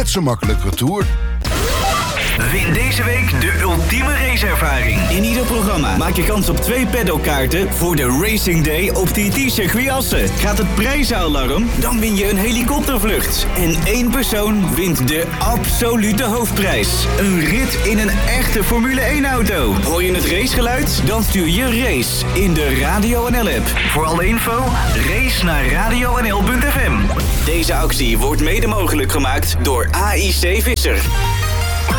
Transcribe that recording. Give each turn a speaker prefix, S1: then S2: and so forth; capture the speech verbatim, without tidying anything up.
S1: Net zo makkelijk retour.
S2: Win deze week de ultieme raceervaring. In ieder programma maak je kans op twee paddockkaarten voor de Racing Day op T T Circuit Assen. Gaat het prijzenalarm? Dan win je een helikoptervlucht. En één persoon wint de absolute hoofdprijs. Een rit in een echte Formule één auto. Hoor je het racegeluid? Dan stuur je race in de Radio N L app. Voor alle info, race naar radio n l punt f m. Deze actie wordt mede mogelijk gemaakt door A I C Visser.